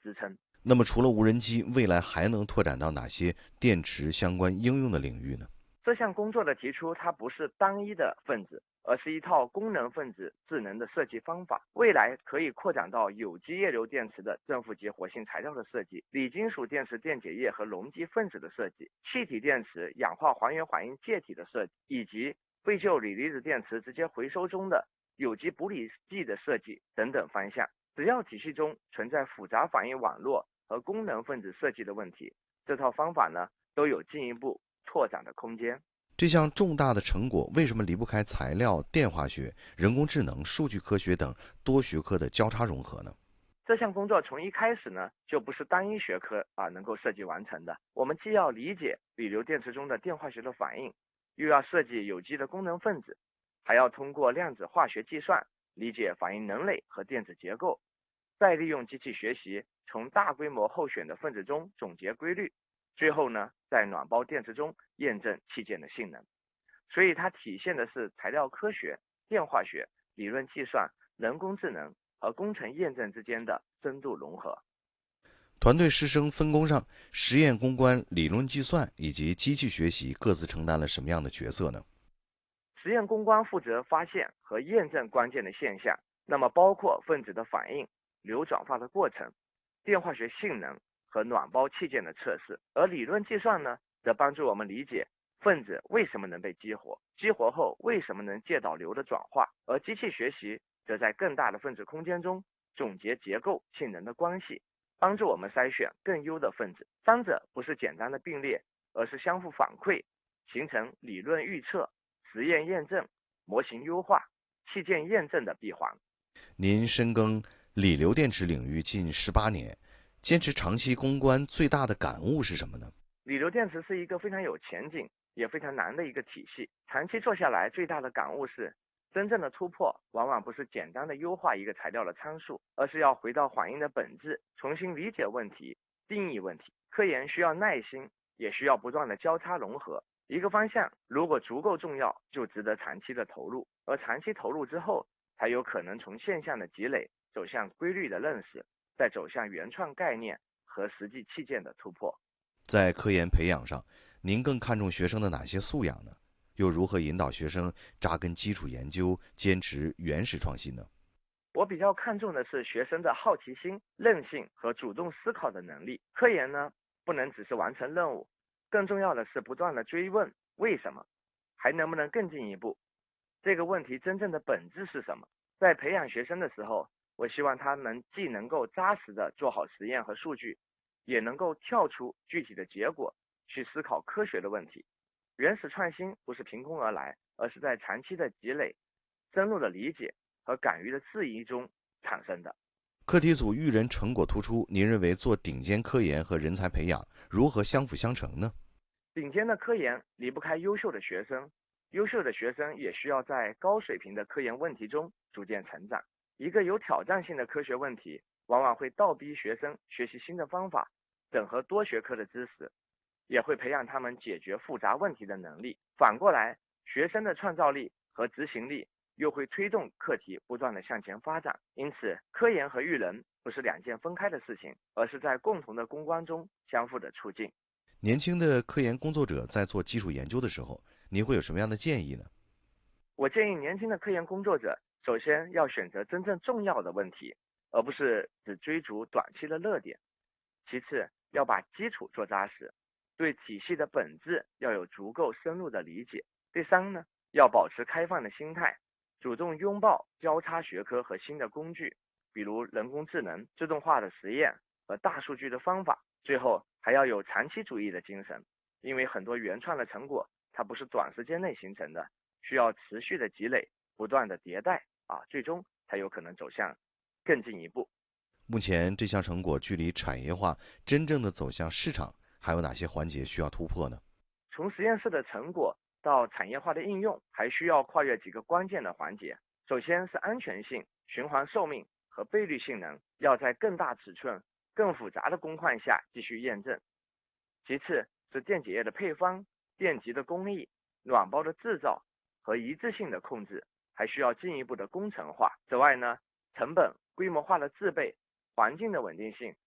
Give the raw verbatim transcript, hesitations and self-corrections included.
支撑。 那么除了无人机，未来还能拓展到哪些电池相关应用的领域呢？ 这项工作的提出，它不是单一的分子，而是一套功能分子智能的设计方法。未来可以扩展到有机液流电池的正负极活性材料的设计，锂金属电池电解液和溶剂分子的设计，气体电池氧化还原反应介体的设计，以及废旧锂离子电池直接回收中的有机补理剂的设计等等方向。只要体系中存在复杂反应网络和功能分子设计的问题，这套方法呢都有进一步拓展的空间。 这项重大的成果为什么离不开材料、电化学、人工智能、数据科学等多学科的交叉融合呢？ 这项工作从一开始呢，就不是单一学科啊能够设计完成的。我们既要理解锂流电池中的电化学的反应，又要设计有机的功能分子，还要通过量子化学计算理解反应能垒和电子结构，再利用机器学习从大规模候选的分子中总结规律，最后呢，在暖包电池中验证器件的性能。所以它体现的是材料科学、电化学、理论计算、人工智能和工程验证之间的深度融合。 团队师生分工上，实验攻关、理论计算以及机器学习各自承担了什么样的角色呢？ 实验攻关负责发现和验证关键的现象，那么包括分子的反应、流转化的过程、电化学性能和暖包器件的测试。而理论计算呢，则帮助我们理解分子为什么能被激活，激活后为什么能介导流的转化。而机器学习则在更大的分子空间中总结结构性能的关系，帮助我们筛选更优的分子。三者不是简单的并列，而是相互反馈，形成理论预测、实验验证、模型优化、器件验证的闭环。 您深耕锂流电池领域近十八年，坚持长期攻关最大的感悟是什么呢？ 锂流电池是一个非常有前景也非常难的一个体系，长期做下来最大的感悟是，真正的突破往往不是简单的优化一个材料的参数，而是要回到反应的本质，重新理解问题，定义问题。科研需要耐心，也需要不断的交叉融合。一个方向如果足够重要，就值得长期的投入，而长期投入之后，才有可能从现象的积累走向规律的认识，再走向原创概念和实际器件的突破。 在科研培养上，您更看重学生的哪些素养呢？又如何引导学生扎根基础研究，坚持原始创新呢？ 我比较看重的是学生的好奇心、韧性和主动思考的能力。科研呢，不能只是完成任务，更重要的是不断的追问为什么，还能不能更进一步？这个问题真正的本质是什么？在培养学生的时候，我希望他们既能够扎实的做好实验和数据，也能够跳出具体的结果去思考科学的问题。原始创新不是凭空而来，而是在长期的积累、深入的理解和敢于的质疑中产生的。 课题组育人成果突出，您认为做顶尖科研和人才培养如何相辅相成呢？ 顶尖的科研离不开优秀的学生，优秀的学生也需要在高水平的科研问题中逐渐成长。一个有挑战性的科学问题，往往会倒逼学生学习新的方法，整合多学科的知识，也会培养他们解决复杂问题的能力。反过来，学生的创造力和执行力又会推动课题不断的向前发展。因此，科研和育人不是两件分开的事情，而是在共同的攻关中相互的促进。 年轻的科研工作者在做基础研究的时候，您会有什么样的建议呢？ 我建议年轻的科研工作者，首先要选择真正重要的问题，而不是只追逐短期的热点。其次，要把基础做扎实，对体系的本质要有足够深入的理解。第三呢，要保持开放的心态，主动拥抱交叉学科和新的工具，比如人工智能、自动化的实验和大数据的方法。最后，还要有长期主义的精神，因为很多原创的成果，它不是短时间内形成的，需要持续的积累，不断的迭代啊，最终才有可能走向更进一步。 目前这项成果距离产业化真正的走向市场，还有哪些环节需要突破呢？ 从实验室的成果到产业化的应用，还需要跨越几个关键的环节。首先是安全性、循环寿命和倍率性能，要在更大尺寸、更复杂的工况下继续验证。其次是电解液的配方、电极的工艺、暖包的制造和一致性的控制，还需要进一步的工程化。此外呢，成本、规模化的制备、环境的稳定性